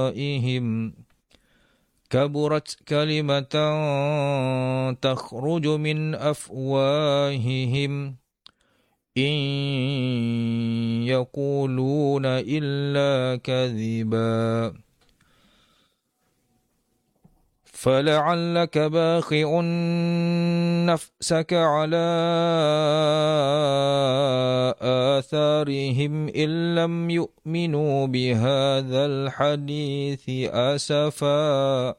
أفواههم كبرت كلمة تخرج من أفواههم إن يقولون إلا كذبا فلعلك باخع نفسك على آثارهم إن لم يؤمنوا بهذا الحديث أسفا